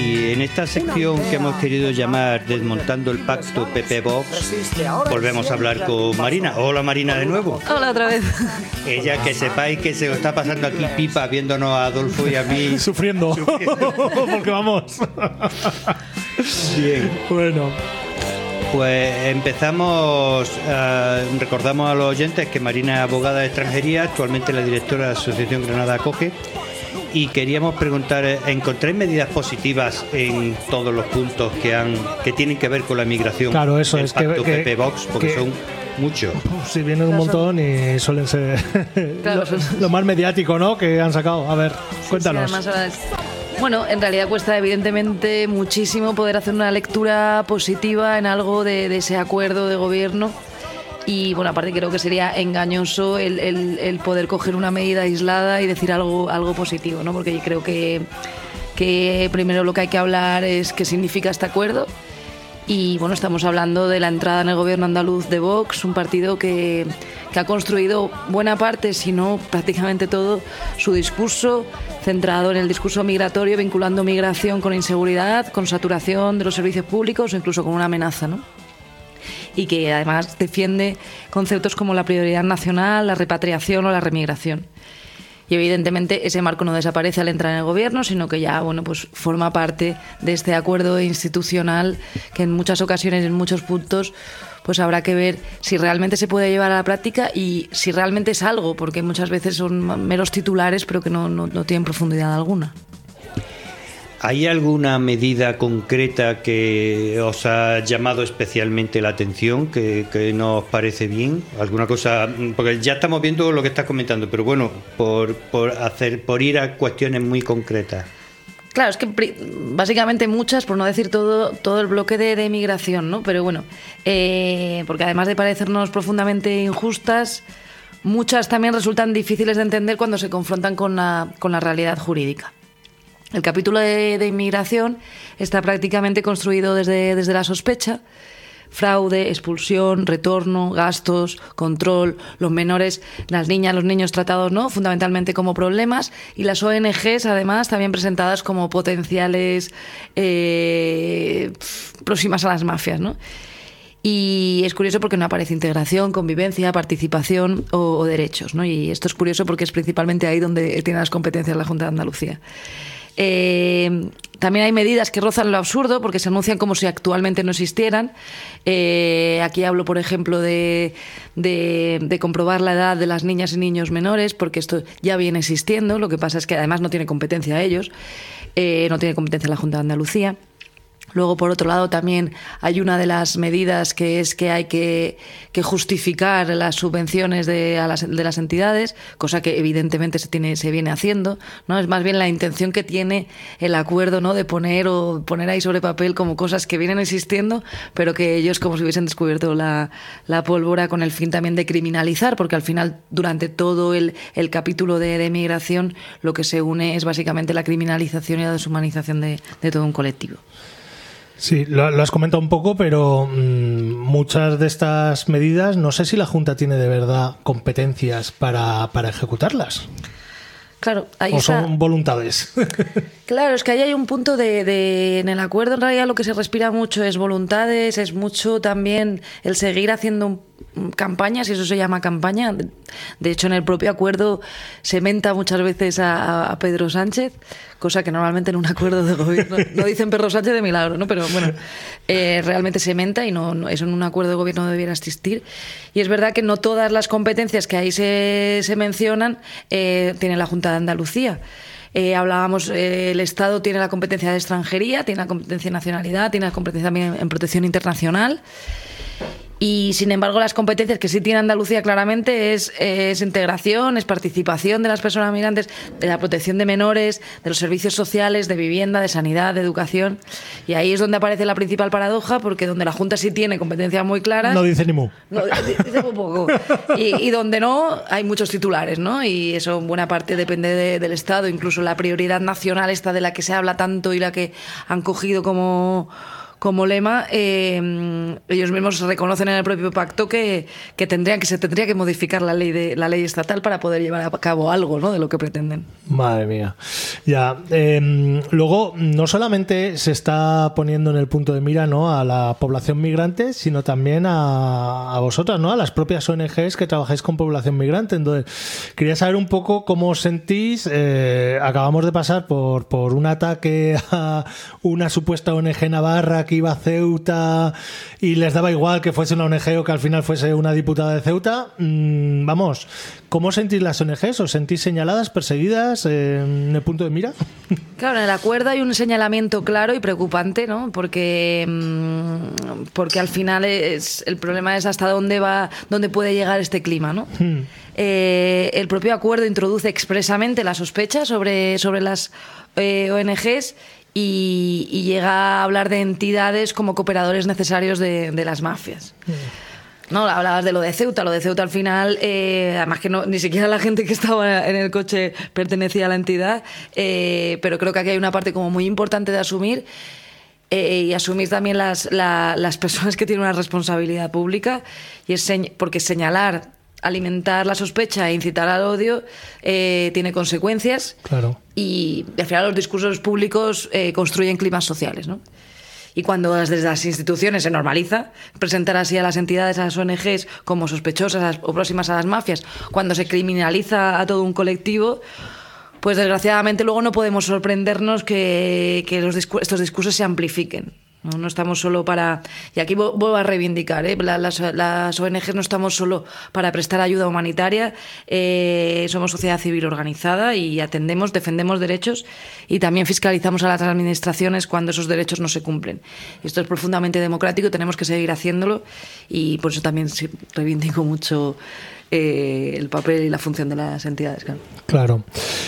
Y en esta sección que hemos querido llamar Desmontando el Pacto PP Vox, volvemos a hablar con Marina. Hola Marina de nuevo. Hola otra vez. Ella, que sepáis que se lo está pasando aquí pipa viéndonos a Adolfo y a mí sufriendo. Porque vamos. Bien. Bueno. Pues empezamos, recordamos a los oyentes que Marina es abogada de extranjería, actualmente la directora de la Asociación Granada Acoge, y queríamos preguntar, ¿encontráis medidas positivas en todos los puntos que tienen que ver con la migración? Claro, eso es que PP Vox, porque son muchos. Sí, vienen un montón y suelen ser claro, lo más mediático, ¿no?, que han sacado. A ver, cuéntanos. Sí, además, bueno, en realidad cuesta evidentemente muchísimo poder hacer una lectura positiva en algo de ese acuerdo de gobierno. Y bueno, aparte creo que sería engañoso el poder coger una medida aislada y decir algo positivo, ¿no? Porque yo creo que primero lo que hay que hablar es qué significa este acuerdo. Y bueno, estamos hablando de la entrada en el gobierno andaluz de Vox, un partido que ha construido buena parte, si no prácticamente todo, su discurso centrado en el discurso migratorio, vinculando migración con inseguridad, con saturación de los servicios públicos o incluso con una amenaza, ¿no? Y que además defiende conceptos como la prioridad nacional, la repatriación o la remigración. Y evidentemente ese marco no desaparece al entrar en el gobierno, sino que ya pues forma parte de este acuerdo institucional que en muchas ocasiones, en muchos puntos, pues habrá que ver si realmente se puede llevar a la práctica y si realmente es algo, porque muchas veces son meros titulares pero que no tienen profundidad alguna. ¿Hay alguna medida concreta que os ha llamado especialmente la atención, que nos parece bien? ¿Alguna cosa? Porque ya estamos viendo lo que estás comentando, pero bueno, por ir a cuestiones muy concretas. Claro, es que básicamente muchas, por no decir todo el bloque de migración, ¿no? Pero bueno, porque además de parecernos profundamente injustas, muchas también resultan difíciles de entender cuando se confrontan con la realidad jurídica. El capítulo de inmigración está prácticamente construido desde la sospecha. Fraude, expulsión, retorno, gastos, control, los menores, las niñas, los niños tratados, ¿no?, fundamentalmente como problemas, y las ONGs además también presentadas como potenciales próximas a las mafias, ¿no? Y es curioso porque no aparece integración, convivencia, participación o derechos, ¿no? Y esto es curioso porque es principalmente ahí donde tiene las competencias la Junta de Andalucía. También hay medidas que rozan lo absurdo porque se anuncian como si actualmente no existieran. Aquí hablo, por ejemplo, de comprobar la edad de las niñas y niños menores, porque esto ya viene existiendo. Lo que pasa es que además no tiene competencia ellos, no tiene competencia la Junta de Andalucía. Luego, por otro lado, también hay una de las medidas que es que hay que justificar las subvenciones de las entidades, cosa que evidentemente se viene haciendo, ¿no? Es más bien la intención que tiene el acuerdo, ¿no?, de poner ahí sobre papel como cosas que vienen existiendo, pero que ellos como si hubiesen descubierto la pólvora, con el fin también de criminalizar, porque al final, durante todo el capítulo de migración, lo que se une es básicamente la criminalización y la deshumanización de todo un colectivo. Sí, lo has comentado un poco, pero muchas de estas medidas, no sé si la Junta tiene de verdad competencias para ejecutarlas. Claro, ahí o son voluntades. Claro, es que ahí hay un punto en el acuerdo, en realidad lo que se respira mucho es voluntades, es mucho también el seguir haciendo campañas, y eso se llama campaña. De hecho, en el propio acuerdo se menta muchas veces a Pedro Sánchez, cosa que normalmente en un acuerdo de gobierno no dicen Pedro Sánchez de milagro, ¿no? Pero bueno, realmente se menta, y no eso en un acuerdo de gobierno no debiera existir. Y es verdad que no todas las competencias que ahí se mencionan tiene la Junta de Andalucía. Hablábamos, el Estado tiene la competencia de extranjería, tiene la competencia de nacionalidad, tiene la competencia también en protección internacional. Y sin embargo las competencias que sí tiene Andalucía claramente es integración, es participación de las personas migrantes, de la protección de menores, de los servicios sociales, de vivienda, de sanidad, de educación. Y ahí es donde aparece la principal paradoja, porque donde la Junta sí tiene competencias muy claras, no dice ni mu. No, dice muy poco. Y donde no, hay muchos titulares, ¿no? Y eso en buena parte depende del Estado. Incluso la prioridad nacional esta de la que se habla tanto y la que han cogido como lema, ellos mismos reconocen en el propio pacto que se tendría que modificar la ley estatal para poder llevar a cabo algo, ¿no?, de lo que pretenden. Madre mía. Ya. Luego, no solamente se está poniendo en el punto de mira, ¿no?, a la población migrante, sino también a vosotras, ¿no?, a las propias ONGs que trabajáis con población migrante. Entonces, quería saber un poco cómo os sentís. Acabamos de pasar por un ataque a una supuesta ONG navarra que iba a Ceuta y les daba igual que fuese una ONG o que al final fuese una diputada de Ceuta. Vamos, ¿cómo sentís las ONGs? ¿Os sentís señaladas, perseguidas en el punto de mira? Claro, en el acuerdo hay un señalamiento claro y preocupante, ¿no? Porque al final el problema es hasta dónde puede llegar este clima, ¿no? El propio acuerdo introduce expresamente la sospecha sobre las ONGs y llega a hablar de entidades como cooperadores necesarios de las mafias. No, hablabas de lo de Ceuta. Lo de Ceuta al final, además que ni siquiera la gente que estaba en el coche pertenecía a la entidad, pero creo que aquí hay una parte como muy importante de asumir, y asumir también las personas que tienen una responsabilidad pública, y es porque señalar, alimentar la sospecha e incitar al odio tiene consecuencias. Claro. Y al final los discursos públicos construyen climas sociales, ¿no? Y cuando desde las instituciones se normaliza presentar así a las entidades, a las ONGs, como sospechosas o próximas a las mafias, cuando se criminaliza a todo un colectivo, pues desgraciadamente luego no podemos sorprendernos que estos discursos se amplifiquen. No estamos solo para... Y aquí vuelvo a reivindicar, las ONGs no estamos solo para prestar ayuda humanitaria, somos sociedad civil organizada y defendemos derechos y también fiscalizamos a las administraciones cuando esos derechos no se cumplen. Esto es profundamente democrático, tenemos que seguir haciéndolo y por eso también reivindico mucho el papel y la función de las entidades. Claro.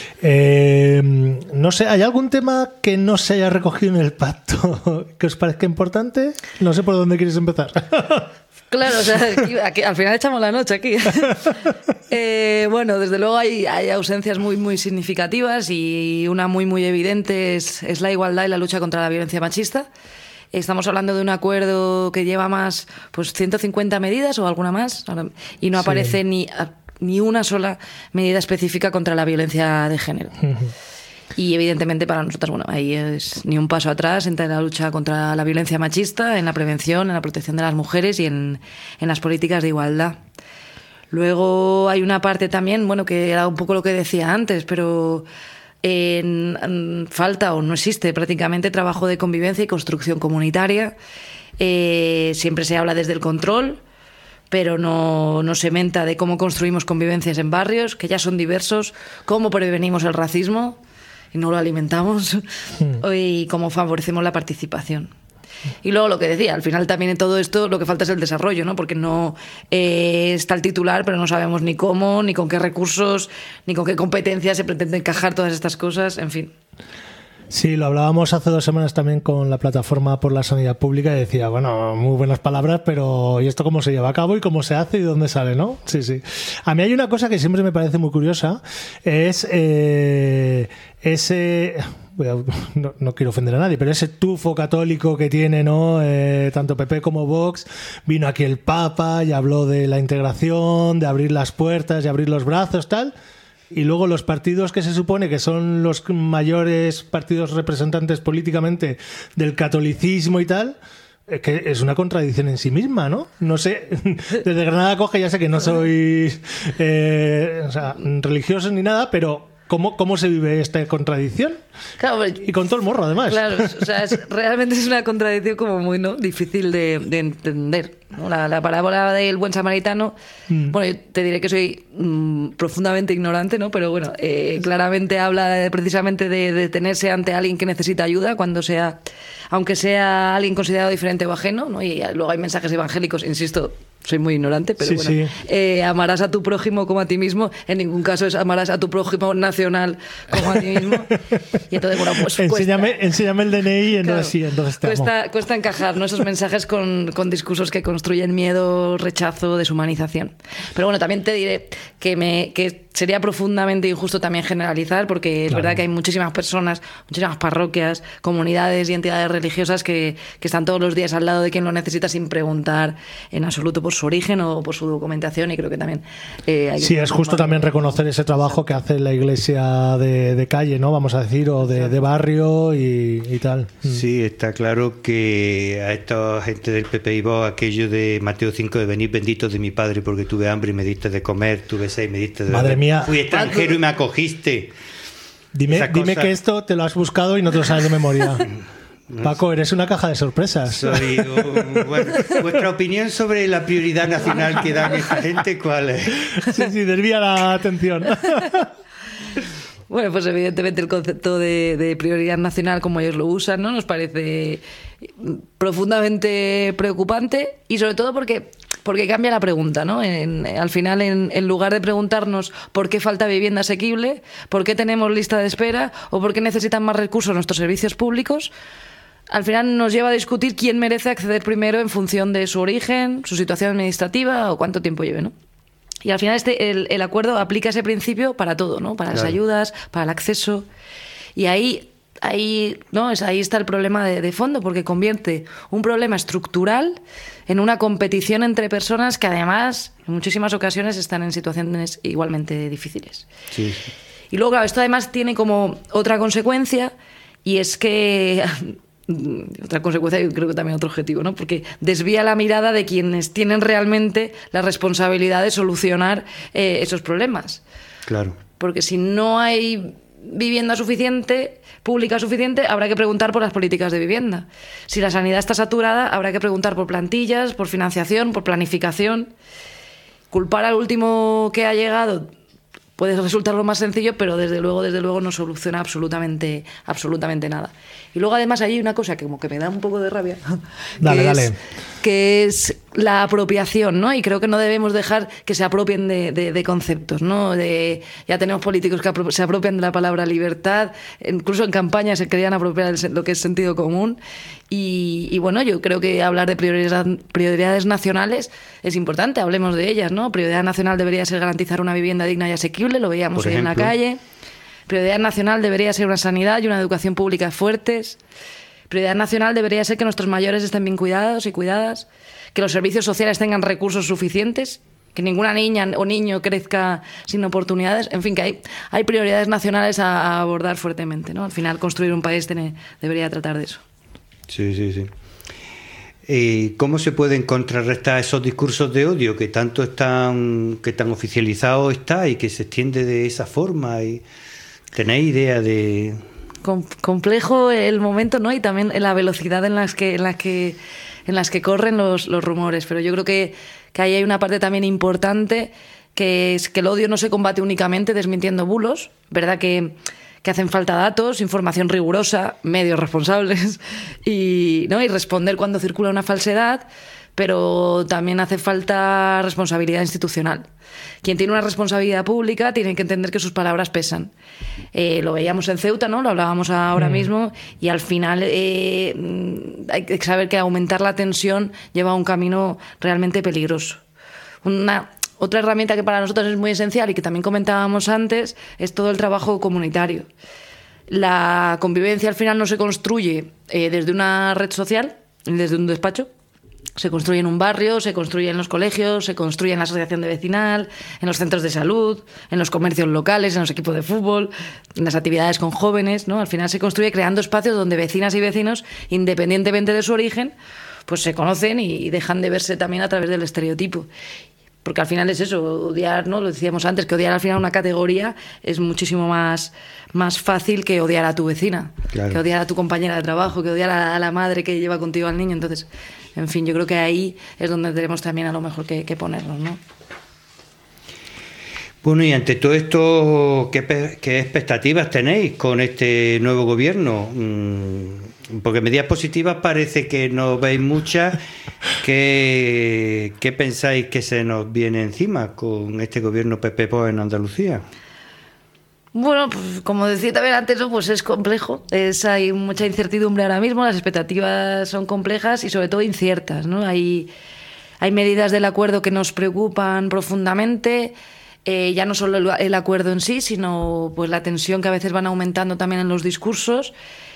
No sé, ¿hay algún tema que no se haya recogido en el pacto que os parezca importante? No sé por dónde quieres empezar. Claro, o sea, aquí, al final echamos la noche aquí. Bueno, desde luego hay ausencias muy, muy significativas y una muy, muy evidente es la igualdad y la lucha contra la violencia machista. Estamos hablando de un acuerdo que lleva más, pues 150 medidas o alguna más, y no aparece ni una sola medida específica contra la violencia de género. Y evidentemente para nosotras, bueno, ahí es ni un paso atrás en la lucha contra la violencia machista, en la prevención, en la protección de las mujeres y en las políticas de igualdad. Luego hay una parte también, bueno, que era un poco lo que decía antes, pero falta o no existe prácticamente trabajo de convivencia y construcción comunitaria. Siempre se habla desde el control, pero no se menta de cómo construimos convivencias en barrios que ya son diversos, cómo prevenimos el racismo y no lo alimentamos, y cómo favorecemos la participación. Y luego lo que decía, al final también en todo esto lo que falta es el desarrollo, ¿no? Porque no está el titular, pero no sabemos ni cómo, ni con qué recursos, ni con qué competencias se pretende encajar todas estas cosas, en fin. Sí, lo hablábamos hace 2 semanas también con la Plataforma por la Sanidad Pública y decía, bueno, muy buenas palabras, pero ¿y esto cómo se lleva a cabo y cómo se hace y dónde sale, no? Sí, sí. A mí hay una cosa que siempre me parece muy curiosa, es ese... No quiero ofender a nadie, pero ese tufo católico que tiene, ¿no? Tanto PP como Vox. Vino aquí el Papa y habló de la integración, de abrir las puertas y abrir los brazos, tal. Y luego los partidos que se supone que son los mayores partidos representantes políticamente del catolicismo y tal, que es una contradicción en sí misma, ¿no? No sé, desde Granada Coge ya sé que no sois religiosos ni nada, pero ¿cómo se vive esta contradicción? Claro, y con todo el morro, además. Claro, o sea, realmente es una contradicción como muy difícil de entender, ¿no? La parábola del buen samaritano, bueno, yo te diré que soy profundamente ignorante, ¿no? Pero bueno, claramente habla precisamente de detenerse ante alguien que necesita ayuda, aunque sea alguien considerado diferente o ajeno, ¿no? Y luego hay mensajes evangélicos, insisto, soy muy ignorante, pero sí, bueno, sí. Amarás a tu prójimo como a ti mismo, en ningún caso es amarás a tu prójimo nacional como a ti mismo. Y entonces, bueno, pues enséñame el DNI y entonces claro, sí, entonces cuesta encajar, ¿no? Esos mensajes con discursos que construyen miedo, rechazo, deshumanización. Pero bueno, también te diré que sería profundamente injusto también generalizar, porque es verdad que hay muchísimas personas, muchísimas parroquias, comunidades y entidades religiosas que están todos los días al lado de quien lo necesita sin preguntar en absoluto por su origen o por su documentación, y creo que también hay sí, es justo también reconocer ese trabajo que hace la iglesia de calle, ¿no? Vamos a decir, o de barrio y tal. Sí, está claro que a esta gente del PP y Vox, aquello de Mateo 5 de venid benditos de mi Padre porque tuve hambre y me diste de comer, tuve sed y me diste de Madre beber. mía. Fui extranjero y me acogiste. Dime que esto te lo has buscado y no te lo sabes de memoria. Paco, eres una caja de sorpresas. Bueno, ¿vuestra opinión sobre la prioridad nacional que dan esta gente cuál es? Sí, desvía la atención. Bueno, pues evidentemente el concepto de prioridad nacional, como ellos lo usan, ¿no? Nos parece profundamente preocupante, y sobre todo porque cambia la pregunta, ¿no? Al final, en lugar de preguntarnos por qué falta vivienda asequible, por qué tenemos lista de espera o por qué necesitan más recursos nuestros servicios públicos, al final nos lleva a discutir quién merece acceder primero en función de su origen, su situación administrativa o cuánto tiempo lleve, ¿no? Y al final el acuerdo aplica ese principio para todo, ¿no? Para las ayudas, para el acceso. Y ahí está el problema de fondo, porque convierte un problema estructural en una competición entre personas que además en muchísimas ocasiones están en situaciones igualmente difíciles. Sí. Y luego, claro, esto además tiene como otra consecuencia, y es que... otra consecuencia y creo que también otro objetivo, ¿no? Porque desvía la mirada de quienes tienen realmente la responsabilidad de solucionar esos problemas. Claro. Porque si no hay vivienda pública suficiente, habrá que preguntar por las políticas de vivienda. Si la sanidad está saturada, habrá que preguntar por plantillas, por financiación, por planificación. Culpar al último que ha llegado puede resultar lo más sencillo, pero desde luego no soluciona absolutamente nada. Y luego además hay una cosa que como que me da un poco de rabia, que es la apropiación, ¿no? Y creo que no debemos dejar que se apropien de conceptos, ¿no? Ya tenemos políticos que se apropian de la palabra libertad, incluso en campaña se querían apropiar lo que es sentido común. Y bueno, yo creo que hablar de prioridades nacionales es importante, hablemos de ellas, ¿no? Prioridad nacional debería ser garantizar una vivienda digna y asequible, lo veíamos hoy en la calle. Prioridad nacional debería ser una sanidad y una educación pública fuertes. Prioridad nacional debería ser que nuestros mayores estén bien cuidados y cuidadas, que los servicios sociales tengan recursos suficientes, que ninguna niña o niño crezca sin oportunidades. En fin, que hay prioridades nacionales a abordar fuertemente, ¿no? Al final, construir un país debería tratar de eso. Sí. ¿Cómo se pueden contrarrestar esos discursos de odio que tanto tan oficializados está y que se extiende de esa forma? ¿Tenéis idea de...? Complejo el momento, ¿no? Y también la velocidad en las que corren los rumores. Pero yo creo que ahí hay una parte también importante, que es que el odio no se combate únicamente desmintiendo bulos. ¿Verdad que hacen falta datos, información rigurosa, medios responsables y responder cuando circula una falsedad? Pero también hace falta responsabilidad institucional. Quien tiene una responsabilidad pública tiene que entender que sus palabras pesan. Lo veíamos en Ceuta, ¿no? Lo hablábamos ahora mismo, y al final hay que saber que aumentar la tensión lleva a un camino realmente peligroso. Otra herramienta que para nosotros es muy esencial y que también comentábamos antes es todo el trabajo comunitario. La convivencia al final no se construye desde una red social, desde un despacho. Se construye en un barrio, se construye en los colegios, se construye en la asociación de vecinal, en los centros de salud, en los comercios locales, en los equipos de fútbol, en las actividades con jóvenes, ¿no? Al final se construye creando espacios donde vecinas y vecinos, independientemente de su origen, pues se conocen y dejan de verse también a través del estereotipo. Porque al final es eso, odiar, ¿no? Lo decíamos antes, que odiar al final una categoría es muchísimo más fácil que odiar a tu vecina, claro, que odiar a tu compañera de trabajo, que odiar a la madre que lleva contigo al niño. Entonces, en fin, yo creo que ahí es donde tenemos también a lo mejor que ponernos, ¿no? Bueno, y ante todo esto, ¿qué expectativas tenéis con este nuevo gobierno? Porque medidas positivas parece que no veis muchas. ¿Qué pensáis que se nos viene encima con este gobierno PP-POE en Andalucía? Bueno, pues como decía también antes, ¿no? Pues es complejo. Hay mucha incertidumbre ahora mismo, las expectativas son complejas y sobre todo inciertas, ¿no? Hay medidas del acuerdo que nos preocupan profundamente. ya no solo el acuerdo en sí, sino pues la tensión que a veces van aumentando también en los discursos.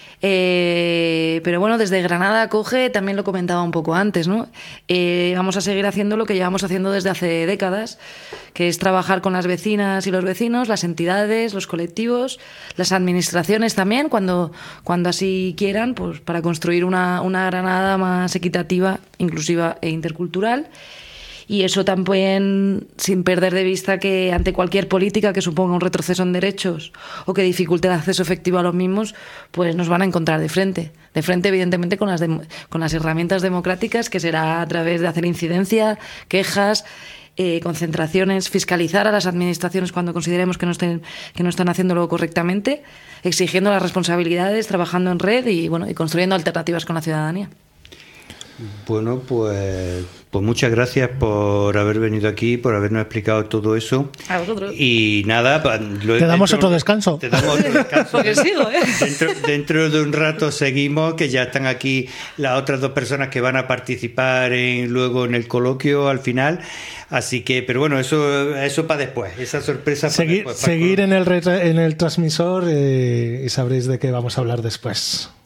Pero bueno, desde Granada Acoge, también lo comentaba un poco antes, ¿no? Vamos a seguir haciendo lo que llevamos haciendo desde hace décadas, que es trabajar con las vecinas y los vecinos, las entidades, los colectivos, las administraciones también, cuando así quieran, pues para construir una Granada más equitativa, inclusiva e intercultural. Y eso también sin perder de vista que ante cualquier política que suponga un retroceso en derechos o que dificulte el acceso efectivo a los mismos, pues nos van a encontrar de frente. De frente, evidentemente, con las herramientas democráticas, que será a través de hacer incidencia, quejas, concentraciones, fiscalizar a las administraciones cuando consideremos que no están haciéndolo correctamente, exigiendo las responsabilidades, trabajando en red y construyendo alternativas con la ciudadanía. Bueno, pues muchas gracias por haber venido aquí, por habernos explicado todo eso. A vosotros. Y nada, te damos otro descanso. Te damos otro descanso. Porque sigo, ¿eh? Dentro de un rato seguimos, que ya están aquí las otras 2 personas que van a participar luego en el coloquio al final. Así que, pero bueno, eso para después, esa sorpresa para después. Seguir en el transmisor y sabréis de qué vamos a hablar después.